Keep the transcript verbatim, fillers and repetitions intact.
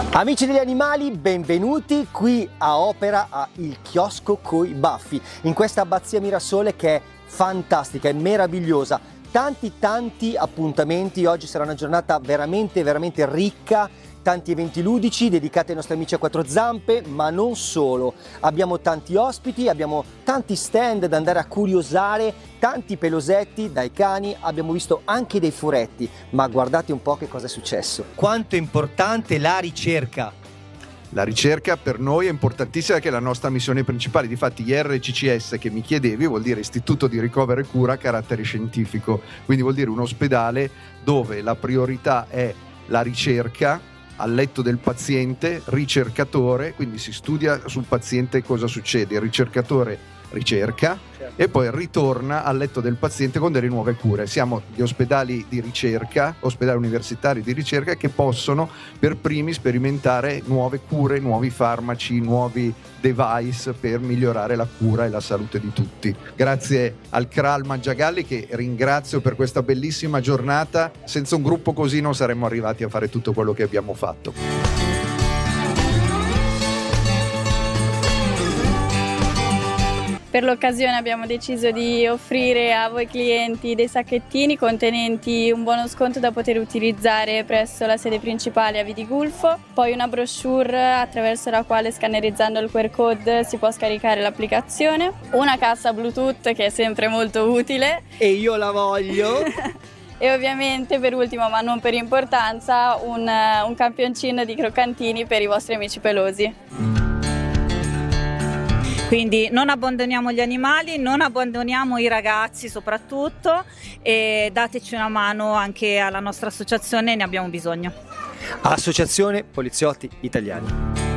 Amici degli animali, benvenuti qui a Opera a Il Chiosco coi Baffi, in questa abbazia Mirasole che è fantastica, è meravigliosa. Tanti tanti appuntamenti, oggi sarà una giornata veramente veramente ricca, tanti eventi ludici dedicati ai nostri amici a quattro zampe, ma non solo. Abbiamo tanti ospiti, abbiamo tanti stand da andare a curiosare, tanti pelosetti dai cani, abbiamo visto anche dei furetti, ma guardate un po' che cosa è successo. Quanto è importante la ricerca! La ricerca per noi è importantissima, che è la nostra missione principale. Difatti I R C C S, che mi chiedevi, vuol dire Istituto di Ricovero e Cura a carattere scientifico, quindi vuol dire un ospedale dove la priorità è la ricerca al letto del paziente, ricercatore, quindi si studia sul paziente cosa succede, il ricercatore ricerca, certo, e poi ritorna al letto del paziente con delle nuove cure. Siamo gli ospedali di ricerca, ospedali universitari di ricerca, che possono per primi sperimentare nuove cure, nuovi farmaci, nuovi device per migliorare la cura e la salute di tutti. Grazie al C R A L Mangiagalli, che ringrazio per questa bellissima giornata. Senza un gruppo così non saremmo arrivati a fare tutto quello che abbiamo fatto. Per l'occasione abbiamo deciso di offrire a voi clienti dei sacchettini contenenti un buono sconto da poter utilizzare presso la sede principale a Vidigulfo, poi una brochure attraverso la quale, scannerizzando il Q R code, si può scaricare l'applicazione, una cassa Bluetooth che è sempre molto utile e io la voglio e ovviamente, per ultimo ma non per importanza, un, un campioncino di croccantini per i vostri amici pelosi. Quindi non abbandoniamo gli animali, non abbandoniamo i ragazzi soprattutto, e dateci una mano anche alla nostra associazione, ne abbiamo bisogno. Associazione Poliziotti Italiani.